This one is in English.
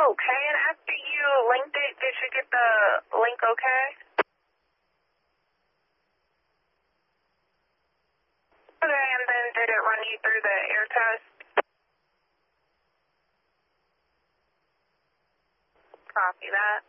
Okay, and after you linked it, did you get the link okay? Okay, and then did it run you through the air test? Copy that.